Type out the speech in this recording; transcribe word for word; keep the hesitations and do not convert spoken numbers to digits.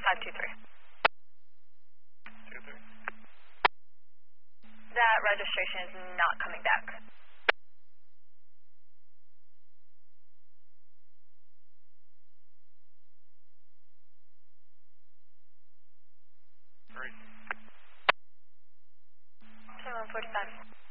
five two three. Two three. That registration is not coming back. Three. Two one forty five.